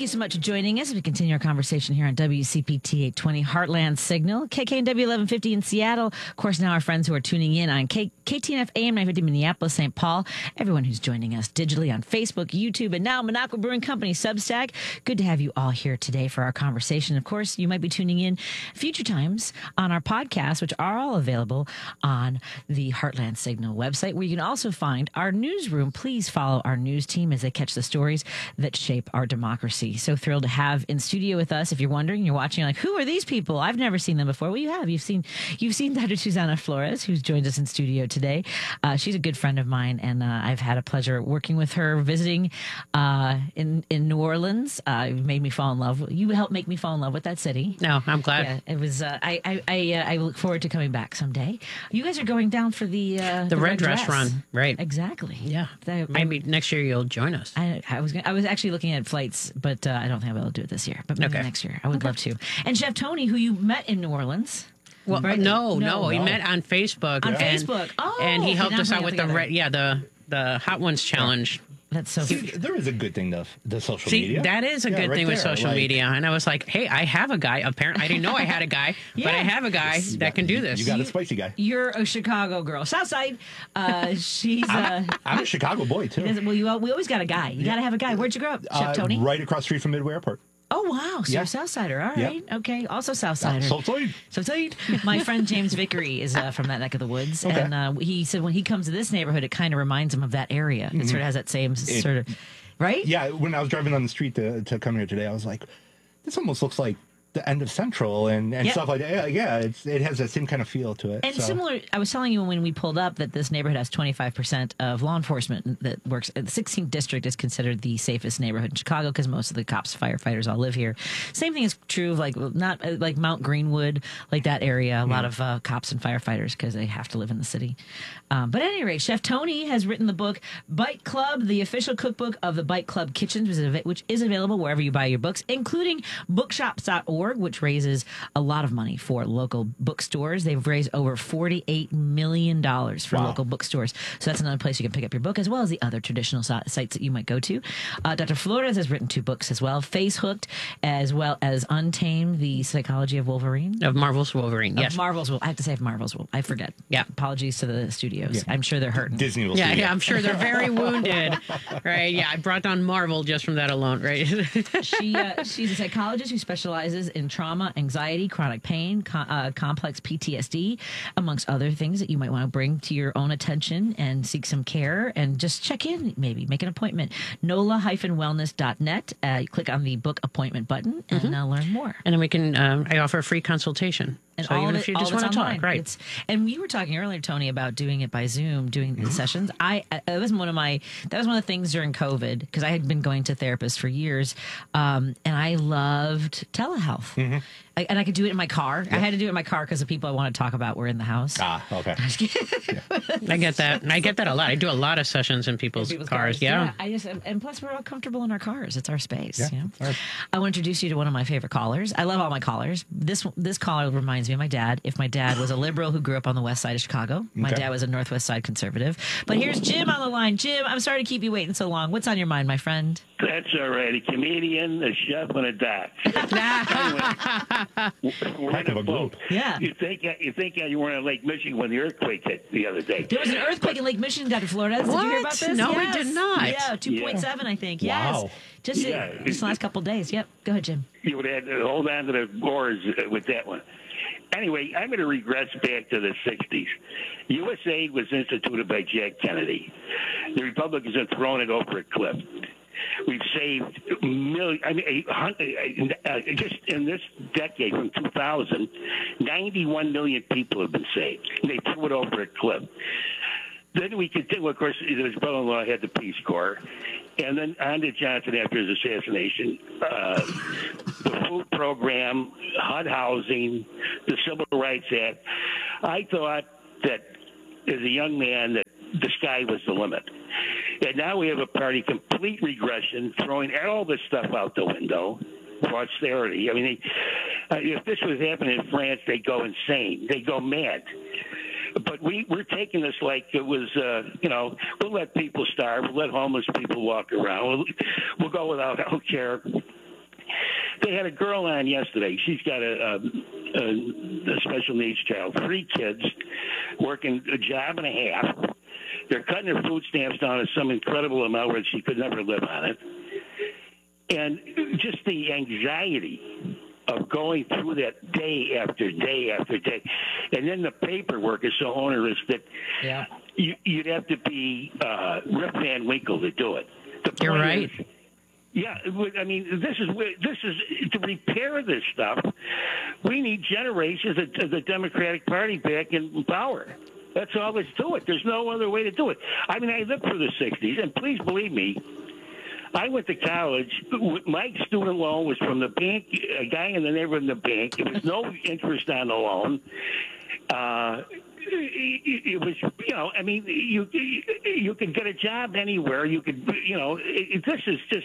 you so much for joining us as we continue our conversation here on WCPT 820 Heartland Signal, KKNW 1150 in Seattle. Of course, now our friends who are tuning in on KTNF AM 950 Minneapolis, St. Paul. Everyone who's joining us digitally on Facebook, YouTube, and now Minocqua Brewing Company Substack. Good to have you all here today for our conversation. Of course, you might be tuning in future times on our podcasts, which are all available on the Heartland Signal website, where you can also find our newsroom. Please follow our news team as they catch the stories that shape our democracy. So thrilled to have in studio with us. If you're wondering, you're watching, like, who are these people? I've never seen them before. Well, you have. You've seen Dr. Susana Flores, who's joined us in studio today. She's a good friend of mine, and I've had a pleasure working with her, visiting in New Orleans. You've made me fall in love. You helped make me fall in love with that city. No, I'm glad. Yeah, it was. I look forward to coming back someday. You guys are going down for the Red Dress run, right? Exactly. Yeah. Maybe next year you'll join us. I was actually looking at flights, but I don't think I'll be able to do it this year. But maybe next year. I would love to. And Chef Tony, who you met in New Orleans. Well, right? No. We met on Facebook. On Facebook. Oh, and he helped us out with the Hot Ones challenge. That's so See, there is a good thing, the social media. That is a good thing with social media. And I was like, hey, I have a guy. Apparently, I didn't know I had a guy, but I have a guy that can do this. You got a spicy guy. You're a Chicago girl. Southside. She's I'm a Chicago boy, too. Well, we always got a guy. You got to have a guy. Where'd you grow up, Chef Tony? Right across the street from Midway Airport. Oh, wow. So you're a Southsider. All right. Yep. Okay. Also Southsider. Southside. My friend James Vickery is from that neck of the woods. Okay. And he said when he comes to this neighborhood, it kind of reminds him of that area. It sort of has that same sort of, right? Yeah. When I was driving on the street to come here today, I was like, this almost looks like the end of Central and stuff like that. Yeah, it has that same kind of feel to it. And similar, I was telling you when we pulled up that this neighborhood has 25% of law enforcement that works. The 16th district is considered the safest neighborhood in Chicago because most of the cops, firefighters all live here. Same thing is true of not like Mount Greenwood, like that area. A lot of cops and firefighters because they have to live in the city. But at any rate, Chef Tony has written the book Bite Club, the official cookbook of the Bite Club Kitchens, which is available wherever you buy your books, including bookshops.org. Which raises a lot of money for local bookstores. They've raised over $48 million for local bookstores. So that's another place you can pick up your book, as well as the other traditional sites that you might go to. Dr. Flores has written 2 books as well, Face Hooked, as well as Untamed, The Psychology of Wolverine. Of Marvel's Wolverine, yes. I have to say of Marvel's Wolverine. I forget. Yeah. Apologies to the studios. Yeah. I'm sure they're hurting. Disney will see yeah, I'm sure they're very wounded. Right, yeah. I brought down Marvel just from that alone, right? She's a psychologist who specializes in trauma, anxiety, chronic pain, complex PTSD, amongst other things that you might want to bring to your own attention and seek some care and just check in, maybe make an appointment. NOLA-wellness.net. You click on the book appointment button and learn more. And then we can, I offer a free consultation. And so even if you just want to talk, right? And we were talking earlier, Tony, about doing it by Zoom, doing the sessions. That was one of the things during COVID because I had been going to therapists for years, and I loved telehealth. And I could do it in my car. Yeah. I had to do it in my car because the people I want to talk about were in the house. Okay. I get that. And I get that a lot. I do a lot of sessions in people's cars. Yeah. And plus we're all comfortable in our cars. It's our space. Yeah. You know? Right. I want to introduce you to one of my favorite callers. I love all my callers. This caller reminds me of my dad. If my dad was a liberal who grew up on the west side of Chicago, my dad was a northwest side conservative. But here's Jim on the line. Jim, I'm sorry to keep you waiting so long. What's on your mind, my friend? That's all right. A comedian, a chef, and a doc. We're in a boat. Yeah. You think you were in Lake Michigan when the earthquake hit the other day? There was an earthquake in Lake Michigan, Dr. Flores. Did you hear about this? No, we did not. Yeah, 2.7, I think. Wow. Yes. Just the last couple of days. Yep. Go ahead, Jim. You would have to hold on to the oars with that one. Anyway, I'm going to regress back to the 60s. USAID was instituted by Jack Kennedy. The Republicans have thrown it over a cliff. We've saved just in this decade from 2000, 91 million people have been saved. And they threw it over a cliff. Then we continue. Of course, his brother-in-law had the Peace Corps. And then on to Johnson after his assassination. The food program, HUD housing, the Civil Rights Act. I thought that as a young man that the sky was the limit. And now we have a party complete regression, throwing all this stuff out the window for austerity. I mean, if this was happening in France, they'd go insane. They'd go mad. But we're taking this like it was, we'll let people starve. We'll let homeless people walk around. We'll go without health care. They had a girl on yesterday. She's got a special needs child, 3 kids, working a job and a half. They're cutting her food stamps down to some incredible amount where she could never live on it. And just the anxiety of going through that day after day after day. And then the paperwork is so onerous that you'd have to be Rip Van Winkle to do it. You're right. Yeah, I mean, this is to repair this stuff. We need generations of the Democratic Party back in power. That's all there's to it. There's no other way to do it. I mean, I lived through the 60s, and please believe me, I went to college. My student loan was from the bank, a guy in the neighborhood in the bank. It was no interest on the loan. It was, you know, I mean, you could get a job anywhere. You could, you know, this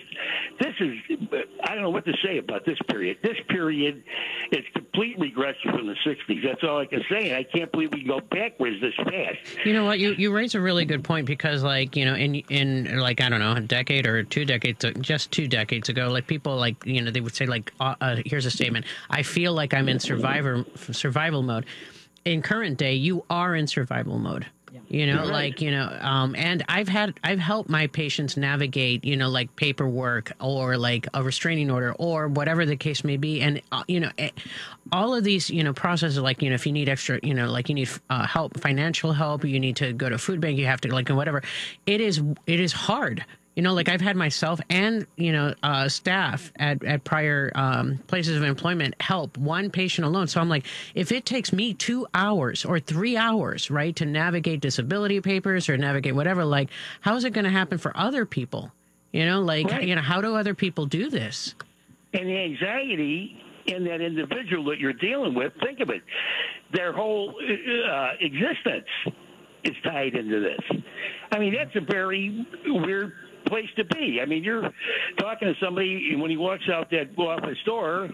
is, I don't know what to say about this period. This period is complete regression from the 60s. That's all I can say. And I can't believe we go backwards this fast. You know what? You raise a really good point because, like, you know, in like, I don't know, a decade or 2 decades, just 2 decades ago, like people like, you know, they would say like, here's a statement. I feel like I'm in survival mode. In current day, you are in survival mode. Yeah. You know, right. Like, you know, and I've helped my patients navigate, you know, like paperwork or like a restraining order or whatever the case may be. And, you know, all of these, you know, processes, like, you know, if you need extra, you know, like you need help, financial help, you need to go to food bank, you have to like, whatever. It is hard. You know, like I've had myself and, you know, staff at prior places of employment help one patient alone. So I'm like, if it takes me 2 hours or 3 hours, right, to navigate disability papers or navigate whatever, like, how is it going to happen for other people? You know, like, right. You know, how do other people do this? And the anxiety in that individual that you're dealing with, think of it, their whole existence is tied into this. I mean, that's a very weird place to be. I mean, you're talking to somebody when he walks out that office door.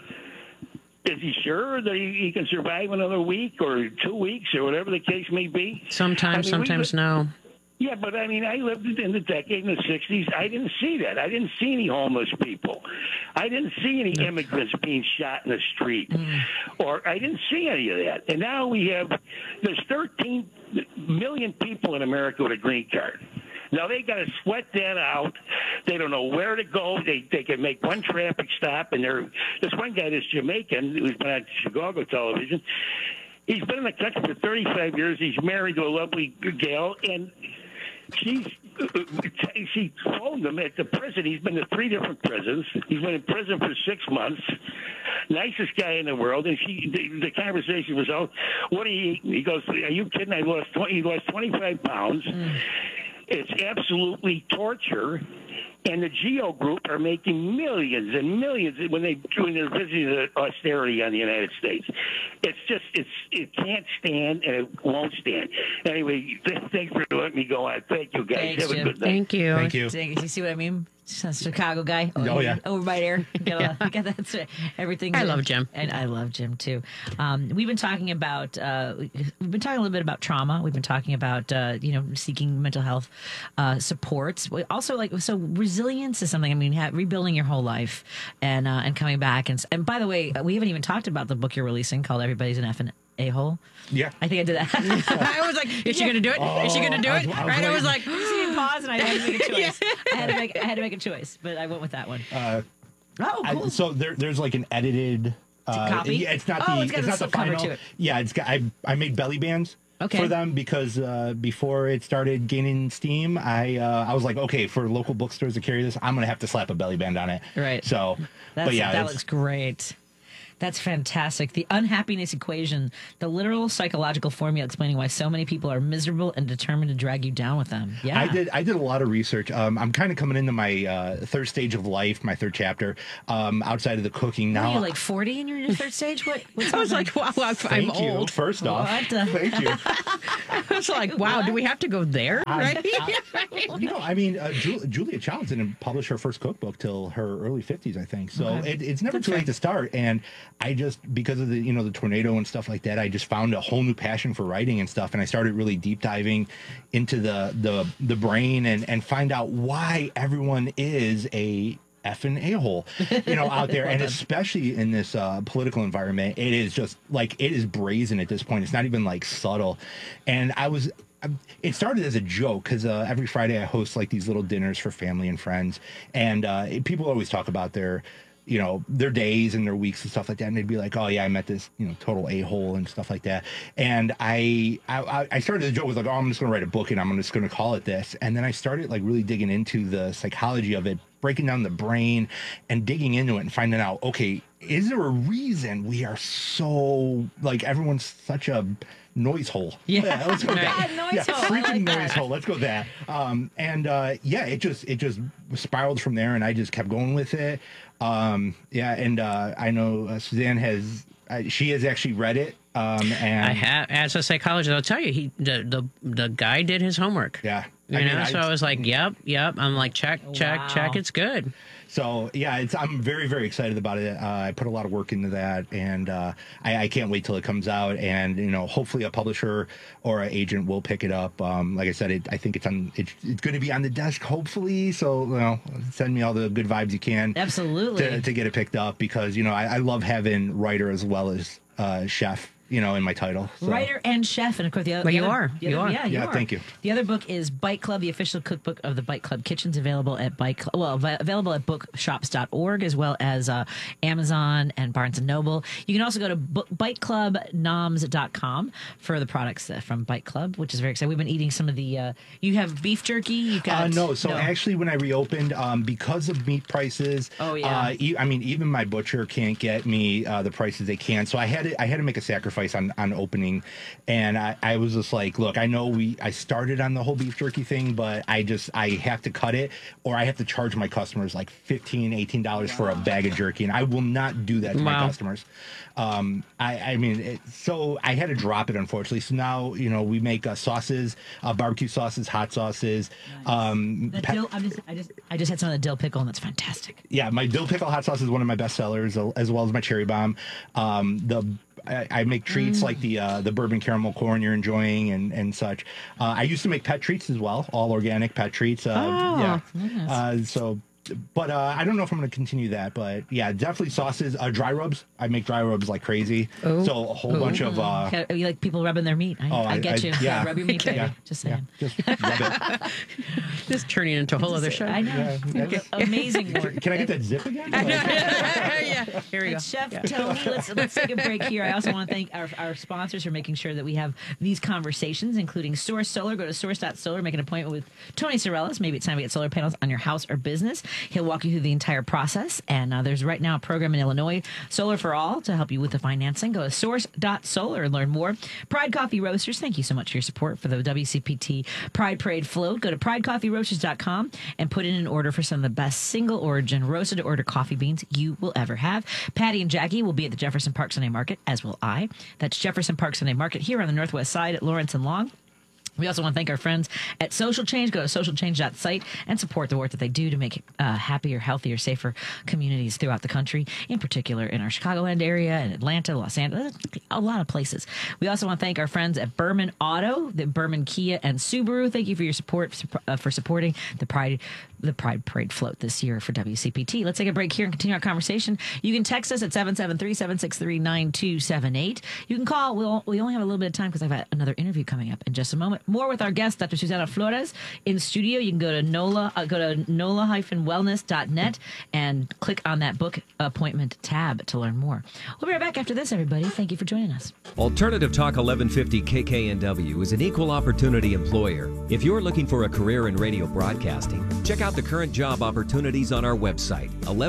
Is he sure that he can survive another week or 2 weeks or whatever the case may be? Sometimes, sometimes no. Yeah, but I mean, I lived in the decade in the 60s. I didn't see that. I didn't see any homeless people. I didn't see any immigrants being shot in the street. Or I didn't see any of that. And now there's 13 million people in America with a green card. Now, they got to sweat that out. They don't know where to go. They can make one traffic stop. And this one guy, this Jamaican, who's been on Chicago television, he's been in the country for 35 years. He's married to a lovely gal. And she phoned him at the prison. He's been to 3 different prisons. He's been in prison for 6 months. Nicest guy in the world. And the conversation was, "Oh, what do you eat?" He goes, "Are you kidding? He lost 25 pounds. It's absolutely torture." And the GEO Group are making millions and millions when they're visiting the austerity on the United States. It's just, it can't stand and it won't stand. Anyway, thanks for letting me go on. Thank you, guys. Thanks, have a Jim. good night. Thank you. Thank you. You see what I mean? Just a Chicago guy. Oh, yeah. Over by there. That's everything. I love Jim. And I love Jim, too. We've been talking about, a little bit about trauma. We've been talking about, seeking mental health supports. We also, so resilience is something, I mean, rebuilding your whole life and coming back. And by the way, we haven't even talked about the book you're releasing called Everybody's an Effing A-hole. Yeah. I think I did that. I was like, is she going to do it? Is she going to do it? Right? I was like, you see me pause and I had to make a choice. I had to make a choice, but I went with that one. Cool. So there's like an edited copy. Yeah, it's not it's not the final. To it. Yeah, it's got. I made belly bands. Okay. For them because before it started gaining steam, I was like, okay, for local bookstores to carry this, I'm gonna have to slap a belly band on it. Right. So, that looks great. That's fantastic. The unhappiness equation, the literal psychological formula explaining why so many people are miserable and determined to drag you down with them. Yeah. I did a lot of research. I'm kind of coming into my third stage of life, my third chapter, outside of the cooking now. You're like 40 and you're in your third stage? What's I was like, wow, I'm old. First off. Thank you. I was like, wow, do we have to go there? Right? Julia Childs didn't publish her first cookbook till her early 50s, I think. So it's never too late to start. And I just, because of the tornado and stuff like that, I just found a whole new passion for writing and stuff. And I started really deep diving into the brain and find out why everyone is a effing a-hole, out there. And especially in this political environment, it is just like, it is brazen at this point. It's not even like subtle. And it started as a joke because every Friday I host like these little dinners for family and friends. And people always talk about their days and their weeks and stuff like that. And they'd be like, oh yeah, I met this, total a-hole and stuff like that. And I started the joke with like, oh, I'm just going to write a book and I'm just going to call it this. And then I started like really digging into the psychology of it, breaking down the brain and digging into it and finding out, okay, is there a reason we are so like, everyone's such a noise hole? Yeah, let's go with that. Noise hole. Freaking like noise hole. Let's go with that. It just spiraled from there, and I just kept going with it. I know Suzanne has actually read it. And I have, as a psychologist, I'll tell you, the guy did his homework. Yeah, so I was like, yep. I'm like, check, it's good. So yeah, I'm very, very excited about it. I put a lot of work into that, and I can't wait till it comes out. And hopefully a publisher or an agent will pick it up. Like I said, I think it's going to be on the desk, hopefully. So send me all the good vibes you can. Absolutely. To get it picked up, because I love having writer as well as chef. In my title. So. Writer and chef, and of course you are. Yeah, you are. Thank you. The other book is Bite Club, the official cookbook of the Bite Club Kitchens, available at available at bookshops.org, as well as Amazon and Barnes & Noble. You can also go to biteclubnoms.com for the products from Bite Club, which is very exciting. We've been eating some of the, you have beef jerky? You've got... No. Actually, when I reopened, because of meat prices, even my butcher can't get me the prices they can. So I had to make a sacrifice on opening, and I was just like, look, I know I started on the whole beef jerky thing, but I have to cut it, or I have to charge my customers like $15-$18 for a bag of jerky, and I will not do that to my customers. So I had to drop it, unfortunately. So now we make sauces, barbecue sauces, hot sauces. I just had some of the dill pickle, and that's fantastic. Yeah, my dill pickle hot sauce is one of my best sellers, as well as my cherry bomb. I make treats like the bourbon caramel corn you're enjoying and such. I used to make pet treats as well, all organic pet treats. Nice. But I don't know if I'm going to continue that. But yeah, definitely sauces. Dry rubs. I make dry rubs like crazy. Ooh. So a whole bunch of. You like people rubbing their meat? I get you. Yeah. Rub your meat, baby. Yeah. Just saying. Yeah. Just rub it. Just turning into a whole other show. I know. Yeah. Amazing work. Can I get that zip again? Yeah. Here we go. Chef Tony, let's take a break here. I also want to thank our sponsors for making sure that we have these conversations, including Source Solar. Go to source.solar, make an appointment with Tony Sorellis. Maybe it's time to get solar panels on your house or business. He'll walk you through the entire process. And there's right now a program in Illinois, Solar for All, to help you with the financing. Go to source.solar and learn more. Pride Coffee Roasters, thank you so much for your support for the WCPT Pride Parade float. Go to pridecoffeeroasters.com and put in an order for some of the best single origin roasted to order coffee beans you will ever have. Patty and Jackie will be at the Jefferson Park Sunday Market, as will I. That's Jefferson Park Sunday Market here on the Northwest Side at Lawrence and Long. We also want to thank our friends at Social Change. Go to socialchange.site and support the work that they do to make happier, healthier, safer communities throughout the country, in particular in our Chicagoland area and Atlanta, Los Angeles, a lot of places. We also want to thank our friends at Berman Auto, the Berman Kia and Subaru. Thank you for your support, for supporting the Pride Parade float this year for WCPT. Let's take a break here and continue our conversation. You can text us at 773-763-9278. You can call. We only have a little bit of time because I've got another interview coming up in just a moment. More with our guest, Dr. Susana Flores, in studio. You can go to nola-wellness.net and click on that book appointment tab to learn more. We'll be right back after this, everybody. Thank you for joining us. Alternative Talk 1150 KKNW is an equal opportunity employer. If you're looking for a career in radio broadcasting, check out the current job opportunities on our website,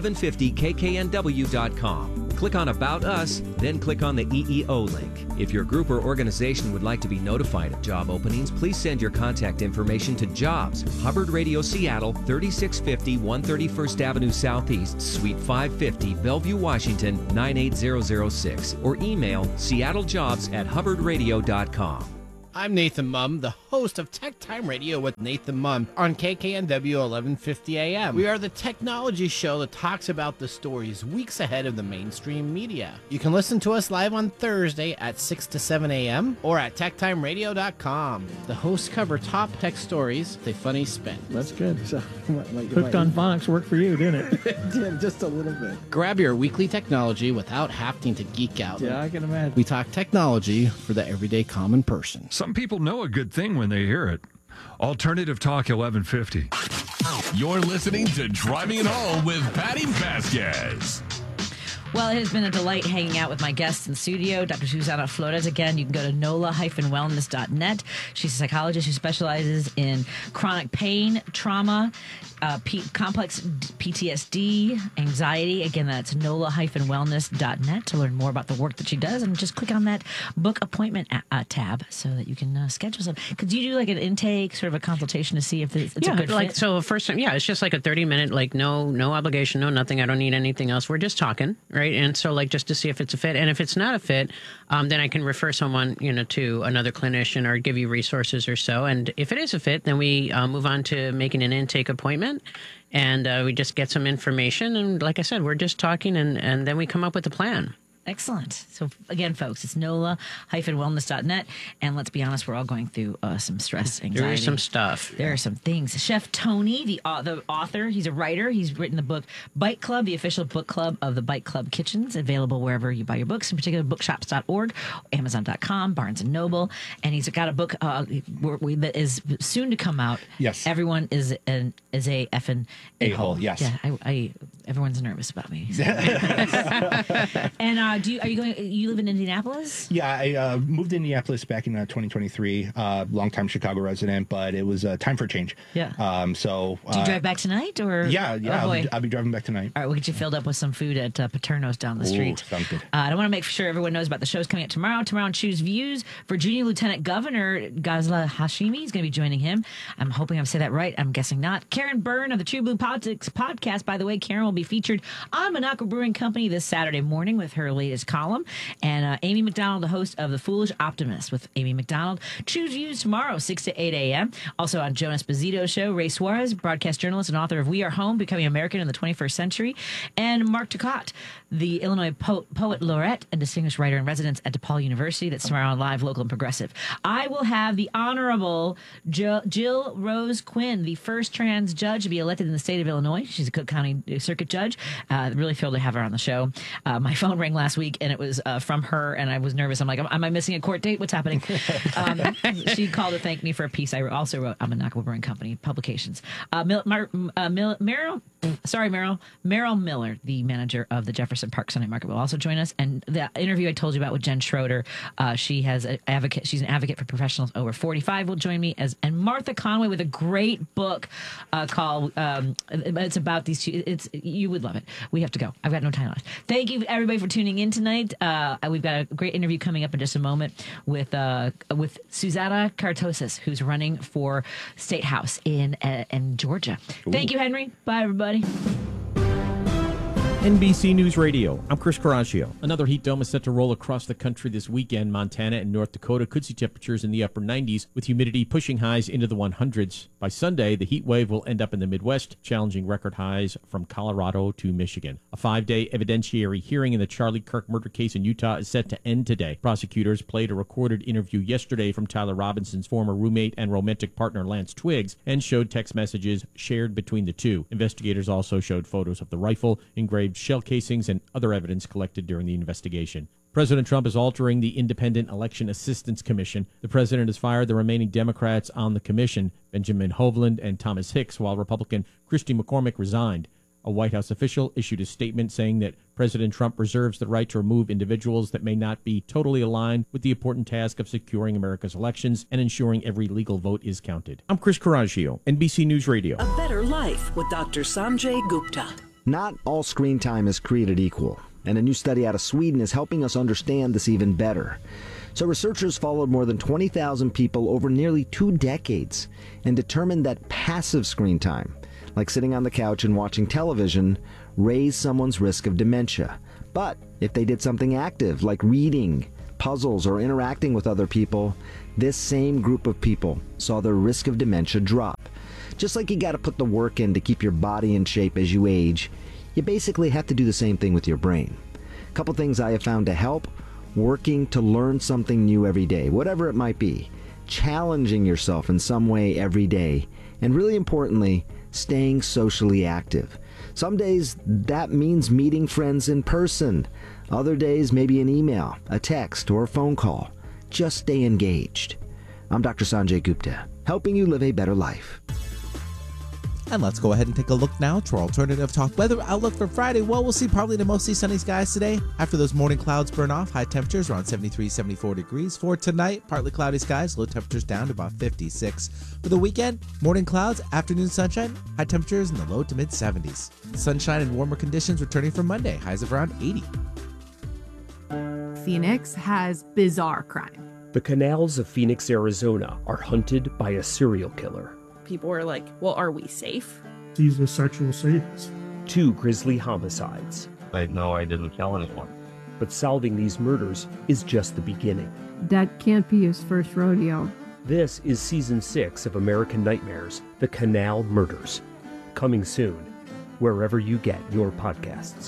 1150kknw.com. Click on About Us, then click on the EEO link. If your group or organization would like to be notified of job openings, please send your contact information to Jobs, Hubbard Radio Seattle, 3650 131st Avenue Southeast, Suite 550, Bellevue, Washington, 98006, or email seattlejobs@hubbardradio.com. I'm Nathan Mumm, the host of Tech Time Radio with Nathan Mumm on KKNW 1150 AM. We are the technology show that talks about the stories weeks ahead of the mainstream media. You can listen to us live on Thursday at 6 to 7 a.m. or at techtimeradio.com. The hosts cover top tech stories with a funny spin. That's good. So, Hooked on Phonics worked for you, didn't it? It did, just a little bit. Grab your weekly technology without having to geek out. Yeah, I can imagine. We talk technology for the everyday common person. Some people know a good thing when they hear it. Alternative Talk 1150. You're listening to Driving It Home with Patty Vasquez. Well, it has been a delight hanging out with my guests in the studio, Dr. Susana Flores. Again, you can go to nola-wellness.net. She's a psychologist who specializes in chronic pain, trauma, complex PTSD, anxiety. Again, that's nola-wellness.net to learn more about the work that she does. And just click on that book appointment tab so that you can schedule something. Could you do like an intake, sort of a consultation to see if it's a good fit? So first time, it's just like a 30-minute, like no obligation, no nothing. I don't need anything else. We're just talking, right? And so like just to see if it's a fit. And if it's not a fit, then I can refer someone, to another clinician or give you resources or so. And if it is a fit, then we move on to making an intake appointment. And we just get some information. And like I said, we're just talking and then we come up with a plan. Excellent. So again, folks, it's nola-wellness.net. And let's be honest, we're all going through some stress, anxiety. There is some stuff. There are some things. Chef Tony, the author, he's a writer. He's written the book Bite Club, the official book club of the Bite Club Kitchens, available wherever you buy your books, in particular bookshops.org, Amazon.com, Barnes & Noble. And he's got a book that is soon to come out. Yes. Everyone is a effing a-hole. Yes. Yeah, everyone's nervous about me. And you live in Indianapolis? Yeah, I moved to Indianapolis back in 2023. Longtime Chicago resident, but it was time for a change. Yeah. So do you drive back tonight, or? Yeah. Oh, I'll be driving back tonight. All right, we'll get you filled up with some food at Paterno's down the street. Sounds good. I want to make sure everyone knows about the shows coming up tomorrow. Tomorrow on Choose Views, Virginia Lieutenant Governor Ghazla Hashimi is going to be joining him. I'm hoping I'm saying that right. I'm guessing not. Karen Byrne of the True Blue Politics podcast. By the way, Karen will be featured on Monaco Brewing Company this Saturday morning with her latest column. And Amy McDonald, the host of The Foolish Optimist with Amy McDonald. Choose Views tomorrow, 6 to 8 a.m. Also on Jonas Bazito's show, Ray Suarez, broadcast journalist and author of We Are Home, Becoming American in the 21st Century. And Mark Ducat, the Illinois poet laureate and distinguished writer in residence at DePaul University. That's tomorrow on Live, Local, and Progressive. I will have the Honorable Jill Rose Quinn, the first trans judge to be elected in the state of Illinois. She's a Cook County Circuit Judge. Really thrilled to have her on the show. My phone rang last week, and it was from her, and I was nervous. I'm like, am I missing a court date? What's happening? She called to thank me for a piece I also wrote on Monaco Brewing Company publications. Meryl Miller, the manager of the Jefferson Park Sunday Market, will also join us. And the interview I told you about with Jen Schroeder, she's an advocate for professionals over 45, will join me, and Martha Conway with a great book called it's about these two. You would love it. We have to go. I've got no time left. Thank you everybody for tuning in tonight. We've got a great interview coming up in just a moment with Susana Kartosis, who's running for State House in Georgia. Ooh. Thank you, Henry. Bye, everybody. NBC News Radio, I'm Chris Caraccio. Another heat dome is set to roll across the country this weekend. Montana and North Dakota could see temperatures in the upper 90s, with humidity pushing highs into the 100s. By Sunday, the heat wave will end up in the Midwest, challenging record highs from Colorado to Michigan. A 5-day evidentiary hearing in the Charlie Kirk murder case in Utah is set to end today. Prosecutors played a recorded interview yesterday from Tyler Robinson's former roommate and romantic partner Lance Twiggs and showed text messages shared between the two. Investigators also showed photos of the rifle, engraved shell casings, and other evidence collected during the investigation. President Trump is altering the Independent Election Assistance Commission. The president has fired the remaining Democrats on the commission, Benjamin Hovland and Thomas Hicks, while Republican Christy McCormick resigned. A White House official issued a statement saying that President Trump reserves the right to remove individuals that may not be totally aligned with the important task of securing America's elections and ensuring every legal vote is counted. I'm Chris Caraccio, NBC News Radio. A Better Life with Dr. Sanjay Gupta. Not all screen time is created equal, and a new study out of Sweden is helping us understand this even better. So researchers followed more than 20,000 people over nearly 2 decades and determined that passive screen time, like sitting on the couch and watching television, raised someone's risk of dementia. But if they did something active, like reading, puzzles, or interacting with other people, this same group of people saw their risk of dementia drop. Just like you got to put the work in to keep your body in shape as you age, you basically have to do the same thing with your brain. A couple things I have found to help: working to learn something new every day, whatever it might be, challenging yourself in some way every day, and really importantly, staying socially active. Some days that means meeting friends in person. Other days, maybe an email, a text, or a phone call. Just stay engaged. I'm Dr. Sanjay Gupta, helping you live a better life. And let's go ahead and take a look now to our alternative talk weather outlook for Friday. Well, we'll see partly to mostly sunny skies today. After those morning clouds burn off, high temperatures around 73, 74 degrees. For tonight, partly cloudy skies, low temperatures down to about 56. For the weekend, morning clouds, afternoon sunshine, high temperatures in the low to mid 70s. Sunshine and warmer conditions returning for Monday, highs of around 80. Phoenix has bizarre crime. The canals of Phoenix, Arizona are hunted by a serial killer. People are like, well, are we safe? He's a sexual sadist. 2 grisly homicides. No, I didn't kill anyone. But solving these murders is just the beginning. That can't be his first rodeo. This is Season 6 of American Nightmares, The Canal Murders. Coming soon, wherever you get your podcasts.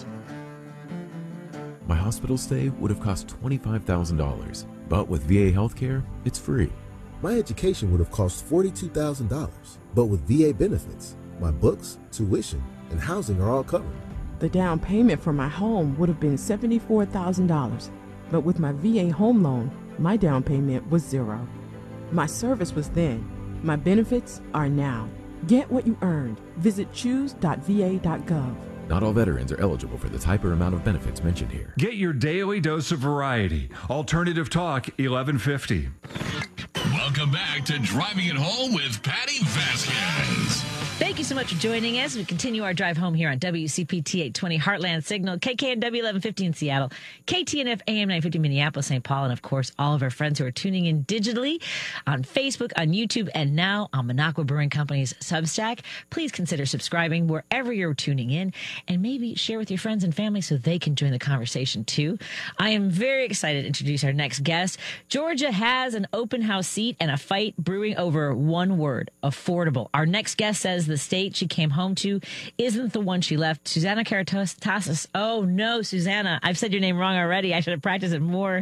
My hospital stay would have cost $25,000, but with VA healthcare, it's free. My education would have cost $42,000, but with VA benefits, my books, tuition, and housing are all covered. The down payment for my home would have been $74,000, but with my VA home loan, my down payment was $0. My service was then. My benefits are now. Get what you earned. Visit choose.va.gov. Not all veterans are eligible for the type or amount of benefits mentioned here. Get your daily dose of variety. Alternative Talk 1150. Welcome back to Driving It Home with Patty Vasquez. Thank you so much for joining us. We continue our drive home here on WCPT 820 Heartland Signal, KKNW 1150 in Seattle, KTNF AM 950 Minneapolis, St. Paul, and of course, all of our friends who are tuning in digitally on Facebook, on YouTube, and now on Minocqua Brewing Company's Substack. Please consider subscribing wherever you're tuning in, and maybe share with your friends and family so they can join the conversation too. I am very excited to introduce our next guest. Georgia has an open house seat and a fight brewing over one word: affordable. Our next guest says the state she came home to isn't the one she left. Susanna Karatazos. Oh no, Susanna, I've said your name wrong already. I should have practiced it more.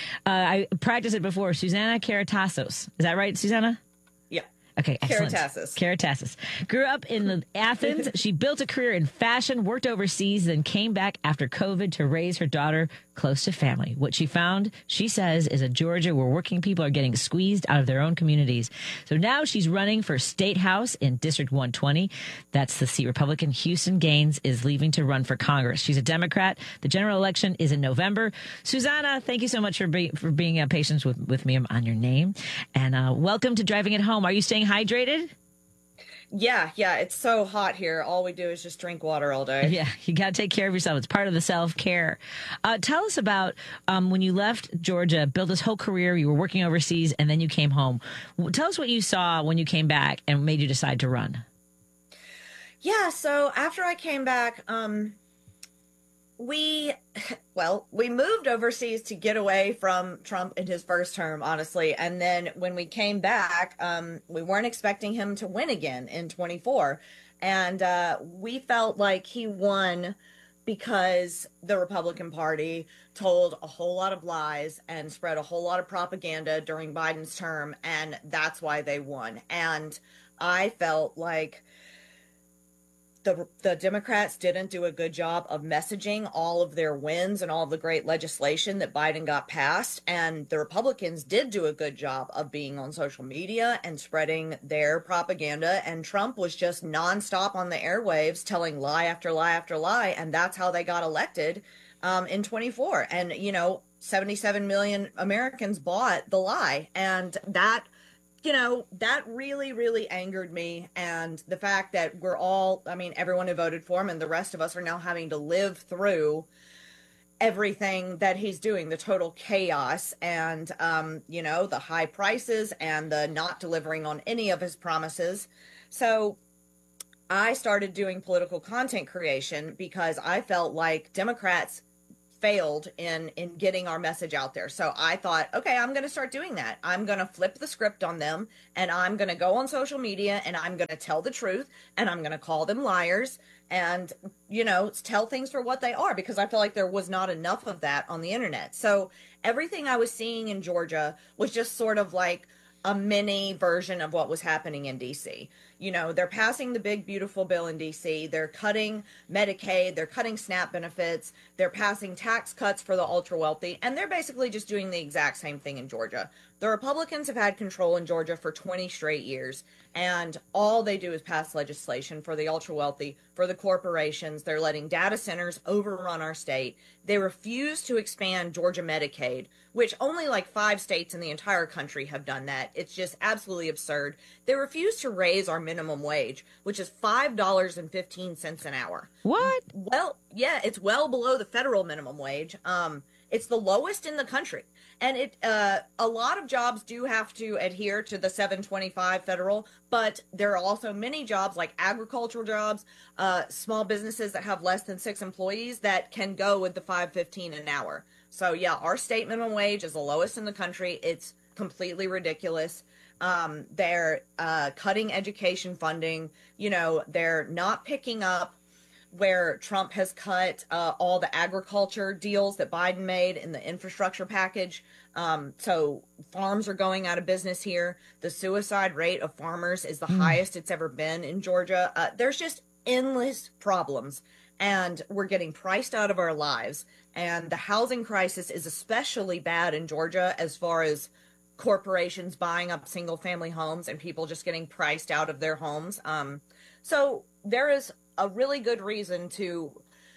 I practiced it before. Susanna Karatazos. Is that right, Susanna? Yeah. Okay, excellent. Karatazos. Grew up in Athens. She built a career in fashion, worked overseas, then came back after COVID to raise her daughter close to family. What she found, she says, is a Georgia where working people are getting squeezed out of their own communities. So now she's running for State House in District 120. That's the seat Republican Houston Gaines is leaving to run for Congress. She's a Democrat. The general election is in November. Susanna, thank you so much for being patient with me on your name. And welcome to Driving It Home. Are you staying hydrated? Yeah, it's so hot here. All we do is just drink water all day. Yeah, you got to take care of yourself. It's part of the self-care. Tell us about when you left Georgia, built this whole career, you were working overseas, and then you came home. Tell us what you saw when you came back and made you decide to run. Yeah, so after I came back, we moved overseas to get away from Trump in his first term, honestly. And then when we came back, we weren't expecting him to win again in 24. And we felt like he won because the Republican Party told a whole lot of lies and spread a whole lot of propaganda during Biden's term. And that's why they won. And I felt like the Democrats didn't do a good job of messaging all of their wins and all of the great legislation that Biden got passed. And the Republicans did do a good job of being on social media and spreading their propaganda. And Trump was just nonstop on the airwaves telling lie after lie after lie. And that's how they got elected in 24. And, 77 million Americans bought the lie. And that really, really angered me. And the fact that everyone who voted for him and the rest of us are now having to live through everything that he's doing, the total chaos and, the high prices and the not delivering on any of his promises. So I started doing political content creation because I felt like Democrats failed in getting our message out there. So I thought, okay, I'm going to start doing that. I'm going to flip the script on them, and I'm going to go on social media, and I'm going to tell the truth, and I'm going to call them liars, and, you know, tell things for what they are, because I feel like there was not enough of that on the internet. So everything I was seeing in Georgia was just sort of like a mini version of what was happening in DC. You know, they're passing the big, beautiful bill in DC. They're cutting Medicaid. They're cutting SNAP benefits. They're passing tax cuts for the ultra wealthy. And they're basically just doing the exact same thing in Georgia. The Republicans have had control in Georgia for 20 straight years. And all they do is pass legislation for the ultra wealthy, for the corporations. They're letting data centers overrun our state. They refuse to expand Georgia Medicaid, which only like 5 states in the entire country have done that. It's just absolutely absurd. They refuse to raise our minimum wage, which is $5.15 an hour. What? Well, yeah, it's well below the federal minimum wage. It's the lowest in the country. And a lot of jobs do have to adhere to the $7.25 federal, but there are also many jobs like agricultural jobs, small businesses that have less than 6 employees that can go with the $5.15 an hour. So yeah, our state minimum wage is the lowest in the country. It's completely ridiculous. They're cutting education funding. You know, they're not picking up where Trump has cut all the agriculture deals that Biden made in the infrastructure package. So farms are going out of business here. The suicide rate of farmers is the highest it's ever been in Georgia. There's just endless problems, and we're getting priced out of our lives. And the housing crisis is especially bad in Georgia as far as corporations buying up single family homes and people just getting priced out of their homes. So there is a really good reason to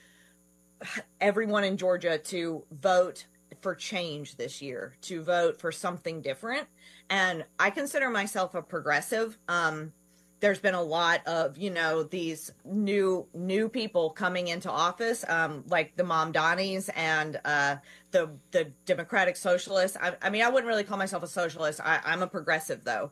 everyone in Georgia to vote for change this year, to vote for something different. And I consider myself a progressive. There's been a lot of, you know, these new people coming into office, like the Mamdanis and the Democratic Socialists. I mean, I wouldn't really call myself a socialist. I'm a progressive, though.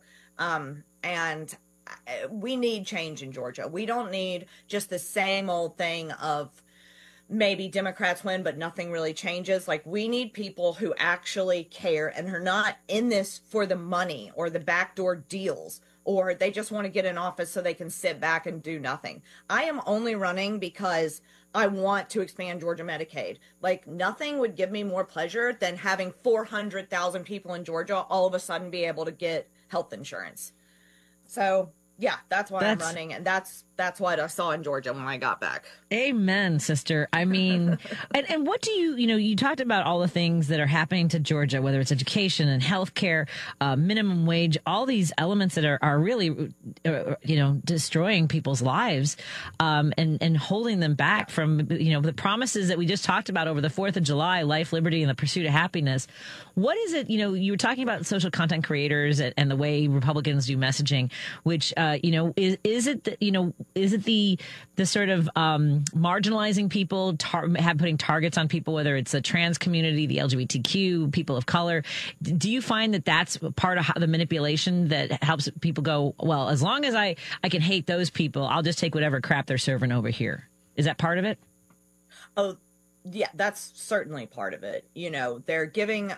And we need change in Georgia. We don't need just the same old thing of maybe Democrats win, but nothing really changes. Like, we need people who actually care and are not in this for the money or the backdoor deals, or they just want to get in office so they can sit back and do nothing. I am only running because I want to expand Georgia Medicaid. Like, nothing would give me more pleasure than having 400,000 people in Georgia all of a sudden be able to get health insurance. So yeah, that's why I'm running, and that's what I saw in Georgia when I got back. Amen, sister. I mean, and what do you talked about all the things that are happening to Georgia, whether it's education and healthcare, minimum wage, all these elements that are really, destroying people's lives, and holding them back from, the promises that we just talked about over the 4th of July, life, liberty, and the pursuit of happiness. What is it, you were talking about social content creators and the way Republicans do messaging, which, is it the sort of marginalizing people, putting targets on people, whether it's the trans community, the LGBTQ, people of color? Do you find that that's part of the manipulation that helps people go, well, as long as I can hate those people, I'll just take whatever crap they're serving over here? Is that part of it? Oh, yeah, that's certainly part of it. They're giving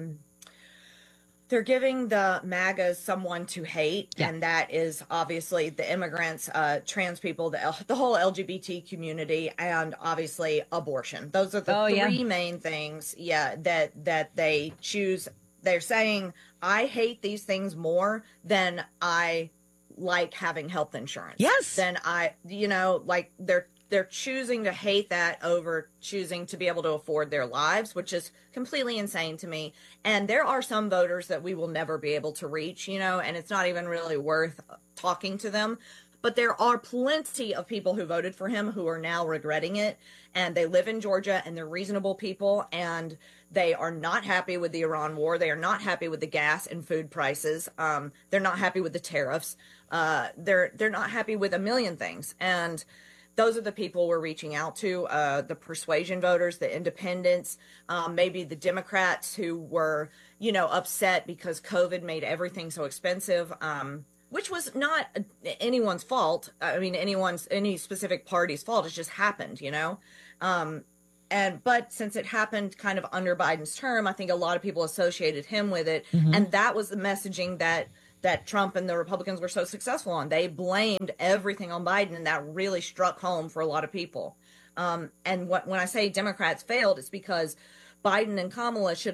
the MAGAs someone to hate, and that is obviously the immigrants, trans people, the whole LGBT community, and obviously abortion. Those are the three main things, that they choose. They're saying, I hate these things more than I like having health insurance. Yes. Then they're choosing to hate that over choosing to be able to afford their lives, which is completely insane to me. And there are some voters that we will never be able to reach, and it's not even really worth talking to them. But there are plenty of people who voted for him who are now regretting it. And they live in Georgia, and they're reasonable people, and they are not happy with the Iran war. They are not happy with the gas and food prices. They're not happy with the tariffs. They're not happy with a million things. And those are the people we're reaching out to, the persuasion voters, the independents, maybe the Democrats who were, upset because COVID made everything so expensive, which was not anyone's fault. I mean, any specific party's fault. It just happened, But since it happened kind of under Biden's term, I think a lot of people associated him with it. And that was the messaging that Trump and the Republicans were so successful on. They blamed everything on Biden, and that really struck home for a lot of people. And when I say Democrats failed, it's because Biden and Kamala should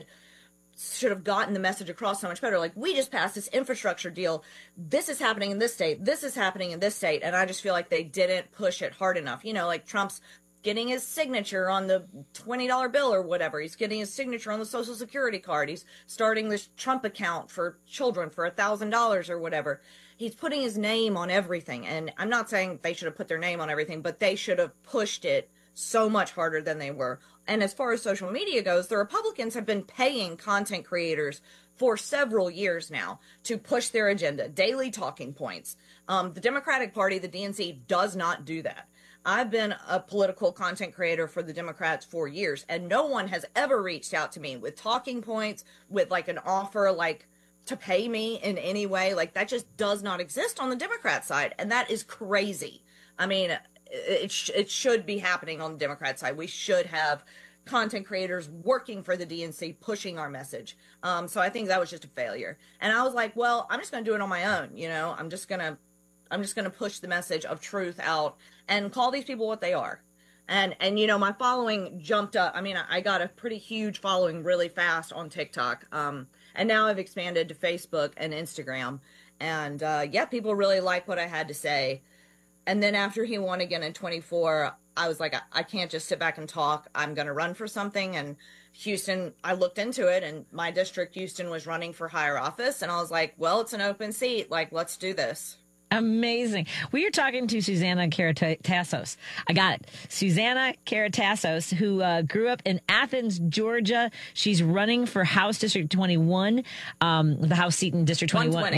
have gotten the message across so much better. Like, we just passed this infrastructure deal. This is happening in this state. This is happening in this state. And I just feel like they didn't push it hard enough. You know, like Trump's getting his signature on the $20 bill or whatever. He's getting his signature on the Social Security card. He's starting this Trump account for children for $1,000 or whatever. He's putting his name on everything. And I'm not saying they should have put their name on everything, but they should have pushed it so much harder than they were. And as far as social media goes, the Republicans have been paying content creators for several years now to push their agenda, daily talking points. The Democratic Party, the DNC, does not do that. I've been a political content creator for the Democrats for years, and no one has ever reached out to me with talking points, with like an offer, like to pay me in any way. Like, that just does not exist on the Democrat side. And that is crazy. I mean, it should be happening on the Democrat side. We should have content creators working for the DNC, pushing our message. So I think that was just a failure. And I was like, well, I'm just going to do it on my own. You know, I'm just going to push the message of truth out and call these people what they are. And you know, my following jumped up. I mean, I got a pretty huge following really fast on TikTok. And now I've expanded to Facebook and Instagram. And yeah, people really like what I had to say. And then after he won again in 24, I was like, I can't just sit back and talk. I'm going to run for something. And Houston, I looked into it, and my district, Houston, was running for higher office. And I was like, well, it's an open seat. Like, let's do this. Amazing. We are talking to Susanna Karatassos. I got it. Susanna Karatassos, who grew up in Athens, Georgia. She's running for House District 21, the House seat in District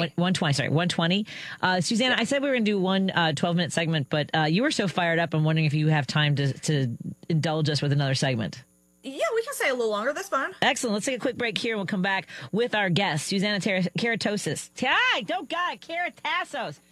120. Susanna, I said we were going to do one 12-minute segment, but you were so fired up. I'm wondering if you have time to indulge us with another segment. Yeah, we can stay a little longer. That's fine. Excellent. Let's take a quick break here, and we'll come back with our guest, Susanna Karatassos. Karatassos.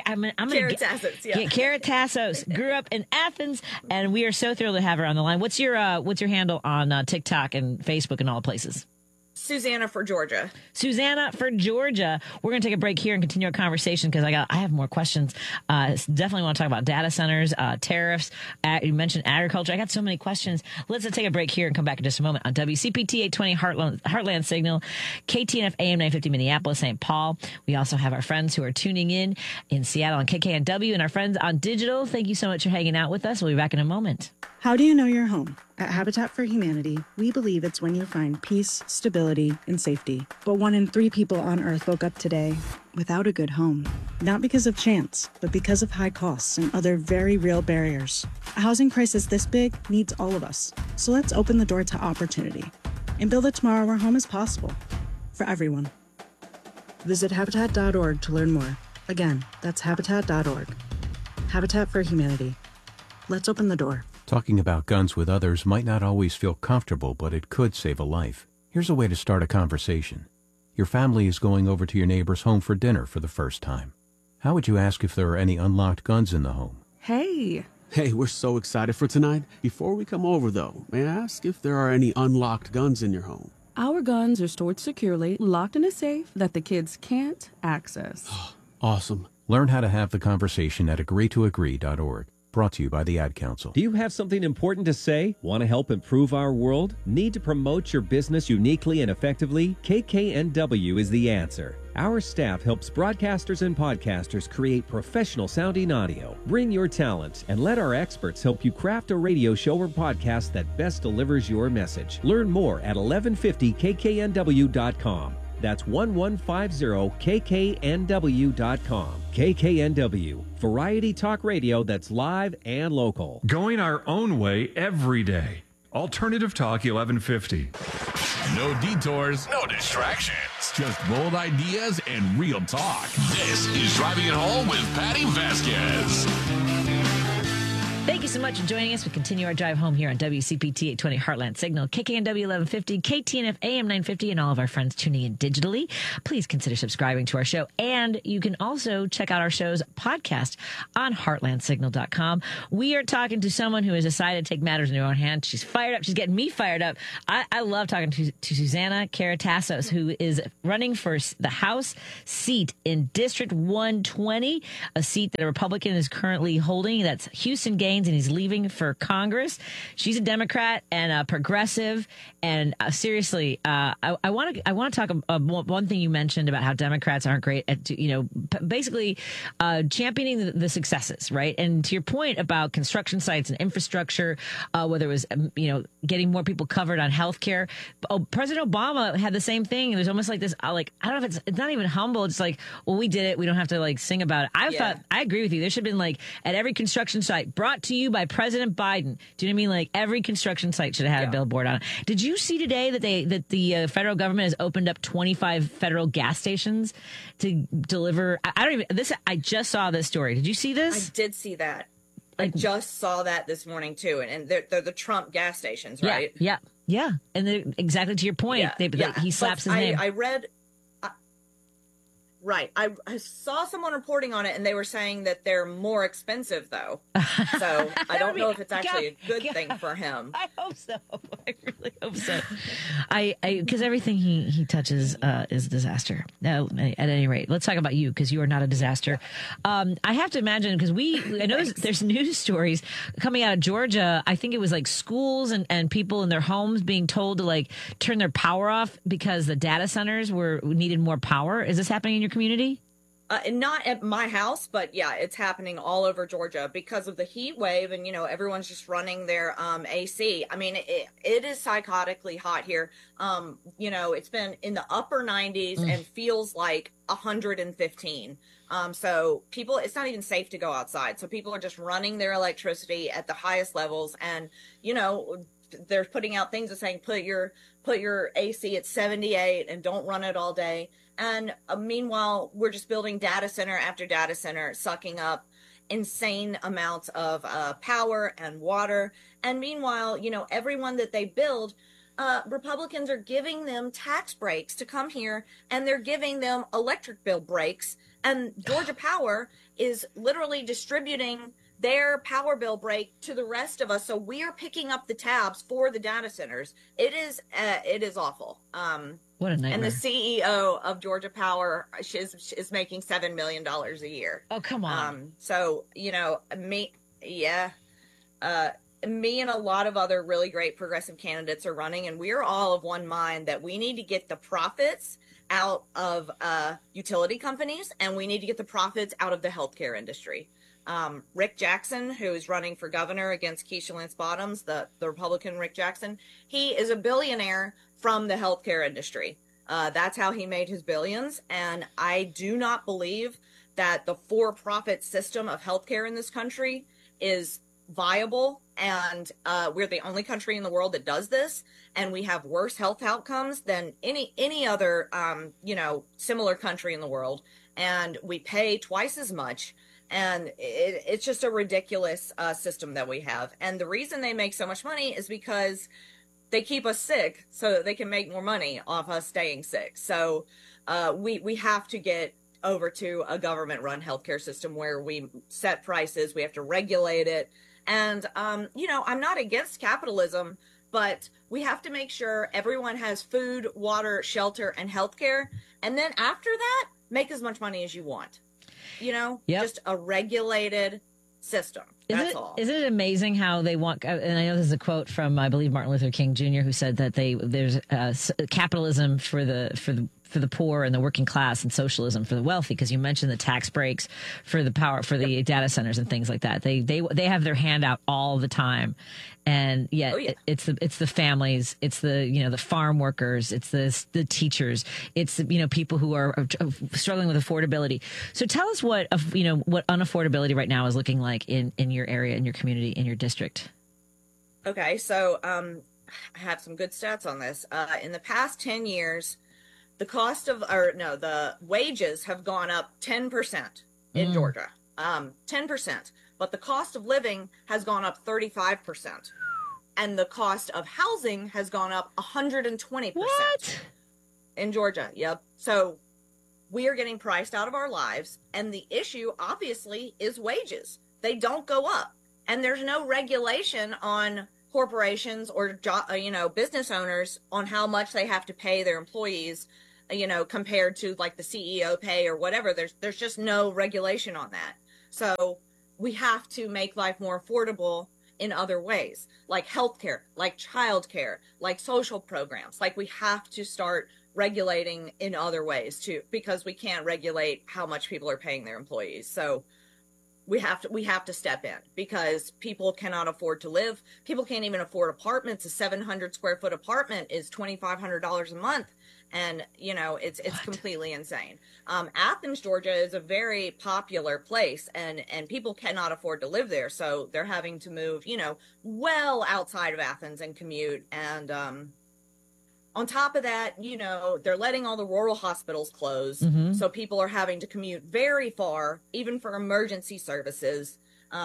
Karatassos grew up in Athens, and we are so thrilled to have her on the line. What's your handle on TikTok and Facebook and all the places? Susanna for Georgia. Susanna for Georgia. We're going to take a break here and continue our conversation because I have more questions. Definitely want to talk about data centers, tariffs. You mentioned agriculture. I got so many questions. Let's take a break here and come back in just a moment on WCPT 820 Heartland Signal, KTNF AM 950 Minneapolis, St. Paul. We also have our friends who are tuning in Seattle on KKNW, and our friends on digital. Thank you so much for hanging out with us. We'll be back in a moment. How do you know you're home? At Habitat for Humanity, we believe it's when you find peace, stability, and safety. But 1 in 3 people on Earth woke up today without a good home. Not because of chance, but because of high costs and other very real barriers. A housing crisis this big needs all of us. So let's open the door to opportunity and build a tomorrow where home is possible for everyone. Visit Habitat.org to learn more. Again, that's Habitat.org. Habitat for Humanity. Let's open the door. Talking about guns with others might not always feel comfortable, but it could save a life. Here's a way to start a conversation. Your family is going over to your neighbor's home for dinner for the first time. How would you ask if there are any unlocked guns in the home? Hey, we're so excited for tonight. Before we come over, though, may I ask if there are any unlocked guns in your home? Our guns are stored securely, locked in a safe that the kids can't access. Awesome. Learn how to have the conversation at agreetoagree.org. Brought to you by the Ad Council. Do you have something important to say? Want to help improve our world? Need to promote your business uniquely and effectively? KKNW is the answer. Our staff helps broadcasters and podcasters create professional sounding audio. Bring your talent and let our experts help you craft a radio show or podcast that best delivers your message. Learn more at 1150kknw.com. That's 1150kknw.com. KKNW, variety talk radio that's live and local. Going our own way every day. Alternative Talk 1150. No detours, no distractions. Just bold ideas and real talk. This is Driving It Home with Patty Vasquez. Thank you so much for joining us. We continue our drive home here on WCPT 820 Heartland Signal, KKNW 1150, KTNF AM 950, and all of our friends tuning in digitally. Please consider subscribing to our show. And you can also check out our show's podcast on heartlandsignal.com. We are talking to someone who has decided to take matters in her own hands. She's fired up. She's getting me fired up. I love talking to Susanna Karatassos, who is running for the House seat in District 120, a seat that a Republican is currently holding. That's Houston Gaines, and he's leaving for Congress. She's a Democrat and a progressive. And seriously, I want to talk about one thing you mentioned about how Democrats aren't great at, basically championing the successes, right? And to your point about construction sites and infrastructure, whether it was, getting more people covered on healthcare. President Obama had the same thing. It was almost like this, I don't know if it's not even humble. It's like, well, we did it. We don't have to sing about it. I agree with you. There should have been at every construction site brought to you by President Biden. Do you know what I mean? Every construction site should have had a billboard on it. Did you see today that the federal government has opened up 25 federal gas stations to deliver? I just saw this story. Did you see this? I did see that. I just saw that this morning too, and they're the Trump gas stations, right? Yeah. And exactly to your point, he slaps his name. I read. Right. I saw someone reporting on it, and they were saying that they're more expensive, though. So I don't know if it's actually a good thing for him. I hope so. I really hope so. Because everything he touches is a disaster. No, at any rate, let's talk about you, because you are not a disaster. I have to imagine, because I know there's news stories coming out of Georgia. I think it was schools and people in their homes being told to turn their power off because the data centers needed more power. Is this happening in your community? Not at my house, but yeah, it's happening all over Georgia because of the heat wave, and everyone's just running their AC. I mean, it is psychotically hot here. It's been in the upper 90s and feels like 115. So people, it's not even safe to go outside. So people are just running their electricity at the highest levels, and they're putting out things that saying put your AC at 78 and don't run it all day. And meanwhile, we're just building data center after data center, sucking up insane amounts of power and water. And meanwhile, everyone that they build, Republicans are giving them tax breaks to come here, and they're giving them electric bill breaks. And Georgia Power is literally distributing their power bill break to the rest of us. So we are picking up the tabs for the data centers. It is awful. What a nightmare. And the CEO of Georgia Power is making $7 million a year. Oh, come on. So, me and a lot of other really great progressive candidates are running, and we're all of one mind that we need to get the profits out of utility companies, and we need to get the profits out of the healthcare industry. Rick Jackson, who is running for governor against Keisha Lance Bottoms, the Republican Rick Jackson, he is a billionaire from the healthcare industry. That's how he made his billions. And I do not believe that the for-profit system of healthcare in this country is viable. And we're the only country in the world that does this. And we have worse health outcomes than any other, similar country in the world. And we pay twice as much. And it's just a ridiculous system that we have. And the reason they make so much money is because they keep us sick so that they can make more money off us staying sick. So we have to get over to a government-run healthcare system where we set prices, we have to regulate it. And, I'm not against capitalism, but we have to make sure everyone has food, water, shelter, and healthcare. And then after that, make as much money as you want. Just a regulated system. That's all. Isn't it amazing how they want? And I know this is a quote from, I believe, Martin Luther King Jr., who said that there's capitalism for the poor and the working class, and socialism for the wealthy. Because you mentioned the tax breaks for the power for the data centers and things like that. They have their hand out all the time, and yet it's the families, it's the farm workers, it's the teachers, it's the people who are struggling with affordability. So tell us what unaffordability right now is looking like in your area, in your community, in your district. Okay, so I have some good stats on this. In the past 10 years, the wages have gone up 10% in Georgia. 10%. but the cost of living has gone up 35%. And the cost of housing has gone up 120%. What? In Georgia, yep. So we are getting priced out of our lives, and the issue, obviously, is wages. They don't go up, and there's no regulation on corporations or business owners on how much they have to pay their employees, compared to like the CEO pay or whatever. There's just no regulation on that. So we have to make life more affordable in other ways, like healthcare, like childcare, like social programs. Like we have to start regulating in other ways too, because we can't regulate how much people are paying their employees. So we have to step in, because people cannot afford to live. People can't even afford apartments. A 700 square foot apartment is $2,500 a month. And, it's completely insane. Athens, Georgia is a very popular place, and people cannot afford to live there. So they're having to move, well outside of Athens and commute. And on top of that, they're letting all the rural hospitals close. Mm-hmm. So people are having to commute very far, even for emergency services.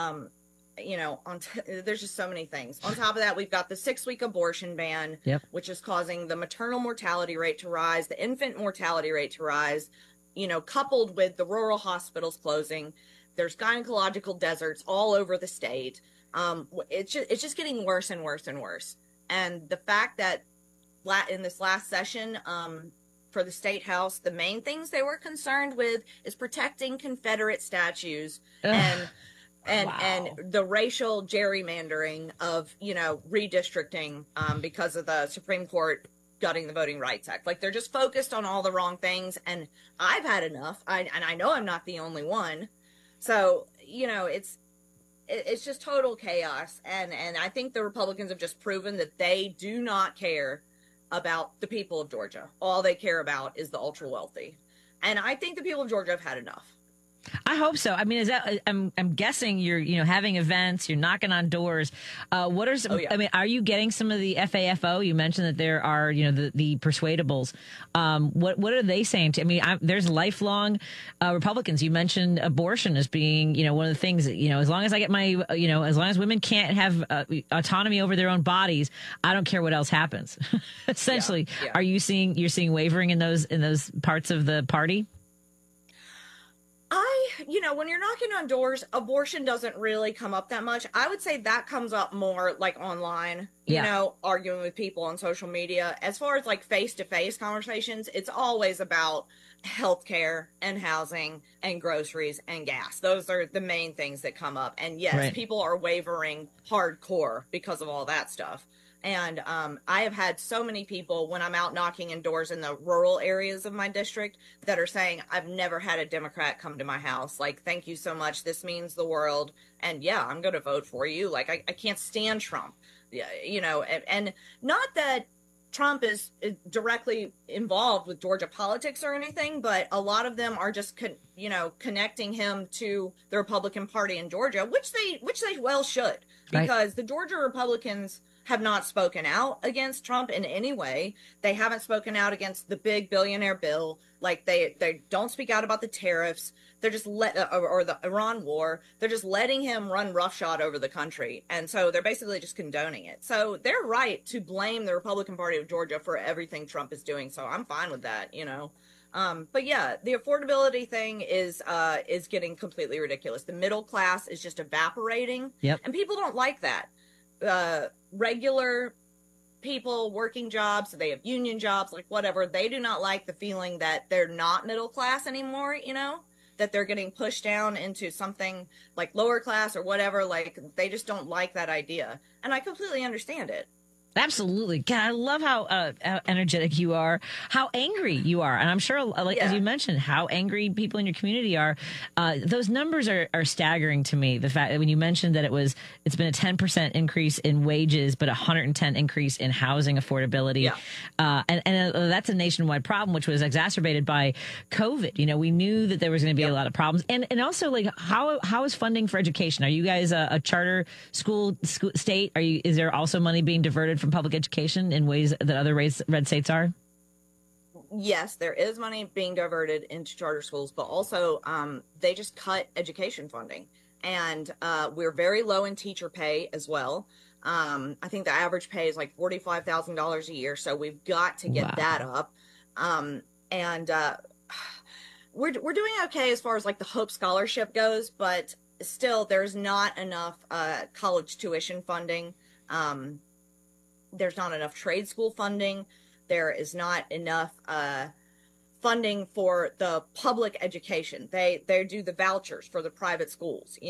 There's just so many things. On top of that, we've got the 6-week abortion ban, yep, which is causing the maternal mortality rate to rise, the infant mortality rate to rise, coupled with the rural hospitals closing. There's gynecological deserts all over the state. It's just getting worse and worse and worse. And the fact that in this last session, for the State House, the main things they were concerned with is protecting Confederate statues and the racial gerrymandering of, redistricting because of the Supreme Court gutting the Voting Rights Act. Like, they're just focused on all the wrong things, and I've had enough. And I know I'm not the only one. So, it's just total chaos. And I think the Republicans have just proven that they do not care about the people of Georgia. All they care about is the ultra wealthy. And I think the people of Georgia have had enough. I hope so. I mean, is that? I'm guessing you're having events, you're knocking on doors. What are some? I mean, are you getting some of the FAFO? You mentioned that there are, the persuadables. What are they saying to? I mean, there's lifelong Republicans. You mentioned abortion as being, one of the things that, as long as I get my, as long as women can't have autonomy over their own bodies, I don't care what else happens. Essentially, Yeah. Are you seeing wavering in those parts of the party? When you're knocking on doors, abortion doesn't really come up that much. I would say that comes up more like online, arguing with people on social media. As far as like face-to-face conversations, it's always about healthcare and housing and groceries and gas. Those are the main things that come up. And yes, right, people are wavering hardcore because of all that stuff. And I have had so many people when I'm out knocking in doors in the rural areas of my district that are saying, I've never had a Democrat come to my house. Like, thank you so much. This means the world. And yeah, I'm going to vote for you. Like, I can't stand Trump, and not that Trump is directly involved with Georgia politics or anything, but a lot of them are just, connecting him to the Republican Party in Georgia, which they well should, because the Georgia Republicans have not spoken out against Trump in any way. They haven't spoken out against the big billionaire bill. Like they don't speak out about the tariffs. They're just or the Iran war. They're just letting him run roughshod over the country. And so they're basically just condoning it. So they're right to blame the Republican Party of Georgia for everything Trump is doing. So I'm fine with that, But yeah, the affordability thing is getting completely ridiculous. The middle class is just evaporating. Yep. And people don't like that. Regular people working jobs, they have union jobs, like whatever, they do not like the feeling that they're not middle class anymore, that they're getting pushed down into something like lower class or whatever. Like, they just don't like that idea. And I completely understand it. Absolutely. God, I love how energetic you are, how angry you are. And I'm sure, as you mentioned, how angry people in your community are. Those numbers are staggering to me. The fact that when you mentioned that it's been a 10% increase in wages, but 110 increase in housing affordability. Yeah. And that's a nationwide problem, which was exacerbated by COVID. We knew that there was going to be a lot of problems. And also, like, how is funding for education? Are you guys a charter school state? Is there also money being diverted from public education in ways that other red states are? Yes, there is money being diverted into charter schools, but also they just cut education funding. And we're very low in teacher pay as well. I think the average pay is like $45,000 a year. So we've got to get that up. We're doing okay as far as like the Hope Scholarship goes, but still there's not enough college tuition funding. There's not enough trade school funding. There is not enough funding for the public education. They do the vouchers for the private schools.